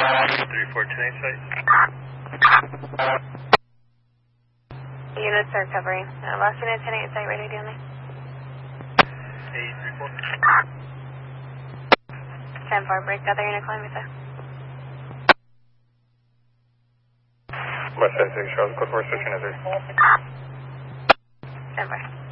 34 tonight site. Units are covering. Last unit 10-8 site ready, Danley. 834. 10-4, break the other unit, calling me, sir. West side 6, Charles, code 4, switching hazard. 10-4.